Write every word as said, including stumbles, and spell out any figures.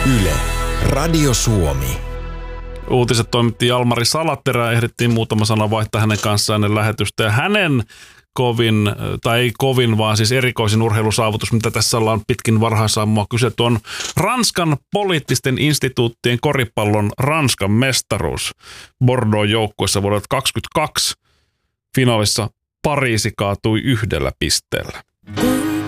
Yle, Radio Suomi. Uutiset toimitti Jalmari Salaterä. Ehdittiin muutama sana vaihtaa hänen kanssaan ennen lähetystä. Ja hänen kovin, tai ei kovin, vaan siis erikoisin urheilusaavutus, mitä tässä ollaan pitkin varhaisaamua kyselty, on Ranskan poliittisten instituuttien koripallon Ranskan mestaruus. Bordeaux joukkueessa vuodelta kaksikymmentäkaksi finaalissa Pariisi kaatui yhdellä pisteellä.